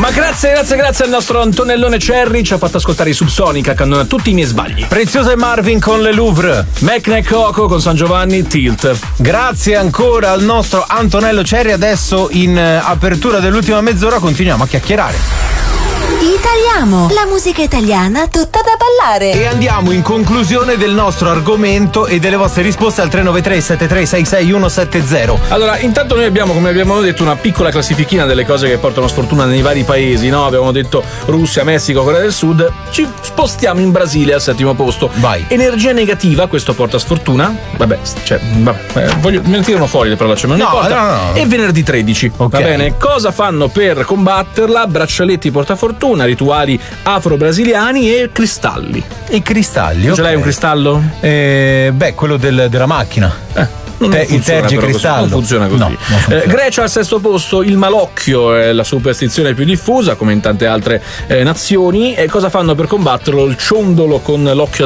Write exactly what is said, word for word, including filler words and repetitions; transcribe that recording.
Ma grazie, grazie, grazie al nostro Antonellone Cerri, ci ha fatto ascoltare i Subsonica, cannona tutti i miei sbagli. Preziosa e Marvin con le Louvre. Mac Coco con San Giovanni, Tilt. Grazie ancora al nostro Antonello Cerri. Adesso in uh, apertura dell'ultima mezz'ora continuiamo a chiacchierare. Italiamo, la musica italiana tutta da ballare. E andiamo in conclusione del nostro argomento e delle vostre risposte al tre nove tre sette tre sei sei uno sette zero. Allora, intanto noi abbiamo, come abbiamo detto, una piccola classifichina delle cose che portano sfortuna nei vari paesi, no? Abbiamo detto Russia, Messico, Corea del Sud. Ci spostiamo in Brasile al settimo posto. Vai. Energia negativa, questo porta sfortuna. Vabbè, cioè, vabbè, eh, voglio, me ne tirano fuori le parolacce, ma non no, importa. no, no. E venerdì tredici, okay. Va bene? Cosa fanno per combatterla? Braccialetti portafortuna, rituali afro-brasiliani e cristalli. I cristalli? Ce okay. l'hai un cristallo? Eh, beh, quello del, della macchina. Eh. Non, Te, non il tergicristallo non funziona così. No, non funziona. Eh, Grecia al sesto posto, il malocchio è la superstizione più diffusa, come in tante altre eh, nazioni. E cosa fanno per combatterlo? Il ciondolo con l'occhio